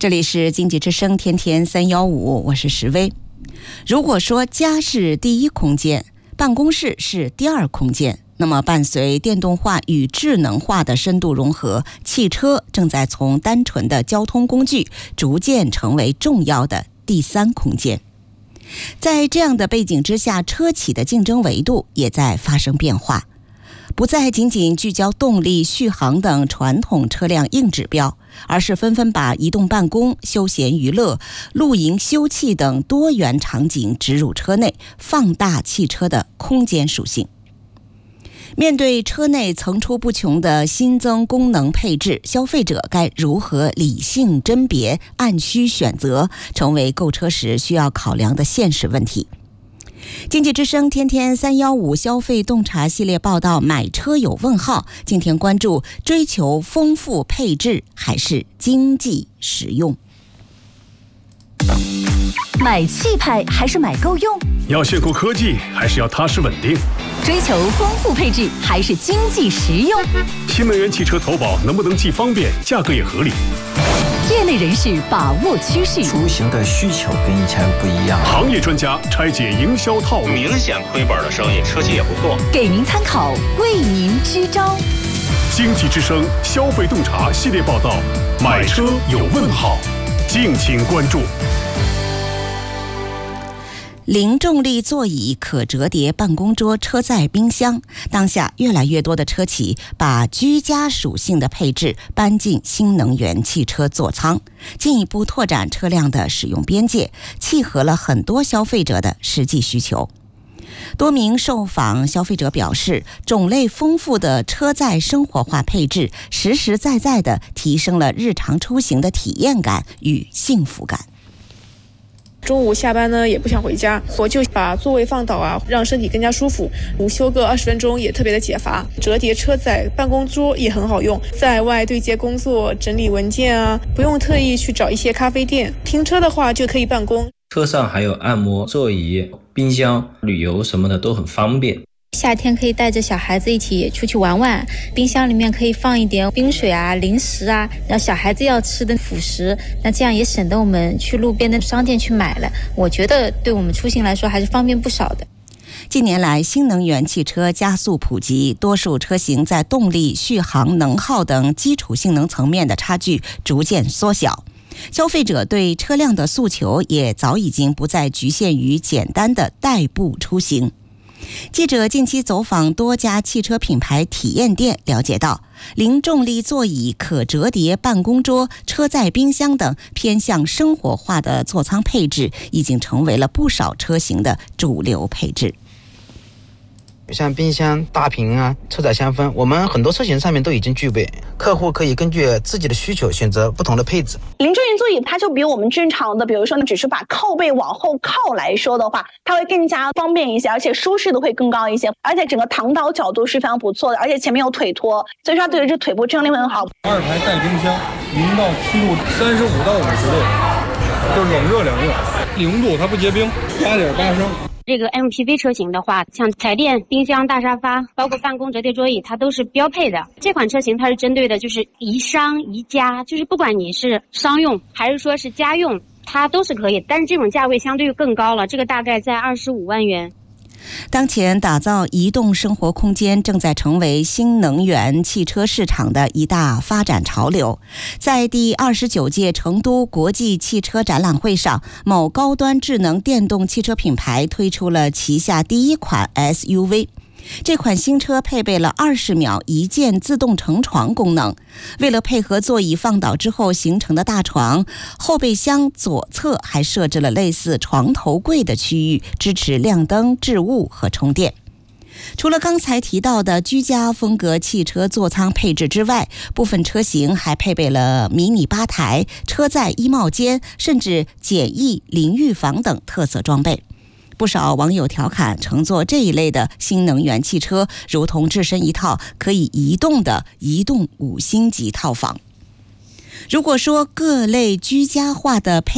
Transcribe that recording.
这里是经济之声天天315，我是石薇。如果说家是第一空间，办公室是第二空间，那么伴随电动化与智能化的深度融合，汽车正在从单纯的交通工具逐渐成为重要的第三空间。在这样的背景之下，车企的竞争维度也在发生变化，不再仅仅聚焦动力、续航等传统车辆硬指标，而是纷纷把移动办公、休闲娱乐、露营休憩等多元场景植入车内，放大汽车的空间属性。面对车内层出不穷的新增功能配置，消费者该如何理性甄别、按需选择，成为购车时需要考量的现实问题。经济之声天天315消费洞察系列报道，买车有问号。今天关注追求丰富配置还是经济实用？ 买气派还是买够用？ 要炫酷科技还是要踏实稳定？ 追求丰富配置还是经济实用？ 新能源汽车投保能不能既方便，价格也合理？ 业内人士把握趋势， 出行的需求跟以前不一样。 行业专家拆解营销套路， 明显亏本的生意，车企也不做， 给您参考，为您支招。 经济之声消费洞察系列报道，买车有问号，敬请关注。 零重力座椅、可折叠办公桌、车载冰箱，当下越来越多的车企把居家属性的配置搬进新能源汽车座舱，进一步拓展车辆的使用边界，契合了很多消费者的实际需求。多名受访消费者表示，种类丰富的车载生活化配置实实在在地提升了日常出行的体验感与幸福感。 中午下班呢也不想回家，我就把座位放倒啊，让身体更加舒服。午休个20分钟也特别的解乏。折叠车载办公桌也很好用，在外对接工作、整理文件啊，不用特意去找一些咖啡店。停车的话就可以办公。 车上还有按摩座椅、冰箱，旅游什么的都很方便。 夏天可以带着小孩子一起出去玩玩，冰箱里面可以放一点冰水啊、零食啊，然后小孩子要吃的辅食，那这样也省得我们去路边的商店去买了。我觉得对我们出行来说还是方便不少的。 近年来，新能源汽车加速普及，多数车型在动力、续航、能耗等基础性能层面的差距逐渐缩小。消费者对车辆的诉求也早已经不再局限于简单的代步出行。记者近期走访多家汽车品牌体验店，了解到零重力座椅、可折叠办公桌、车载冰箱等偏向生活化的座舱配置已经成为了不少车型的主流配置。 像冰箱、大屏啊、车载香氛，我们很多车型上面都已经具备，客户可以根据自己的需求选择不同的配置。 零重力座椅它就比我们正常的，比如说只是把靠背往后靠来说的话，它会更加方便一些，而且舒适度会更高一些，而且整个躺倒角度是非常不错的，而且前面有腿托，所以说对于这腿部支撑力很好。 2排带冰箱，0到7度，35到50度，就是冷热两用。0度它不结冰，8.8升。 这个 MPV 车型的话，像彩电、冰箱、大沙发，包括办公折叠桌椅，它都是标配的。这款车型它是针对的就是宜商宜家，就是不管你是商用还是说是家用，它都是可以，但是这种价位相对更高了，这个大概在25万元。 当前打造移动生活空间正在成为新能源汽车市场的一大发展潮流。在第29届成都国际汽车展览会上，某高端智能电动汽车品牌推出了旗下第一款 SUV。这款新车配备了20秒一键自动成床功能，为了配合座椅放倒之后形成的大床，后备箱左侧还设置了类似床头柜的区域，支持亮灯、置物和充电。除了刚才提到的居家风格汽车座舱配置之外，部分车型还配备了迷你吧台、车载衣帽间，甚至简易淋浴房等特色装备。不少网友调侃，乘坐这一类的新能源汽车如同置身一套可以移动的移动5星级套房。如果说各类居家化的配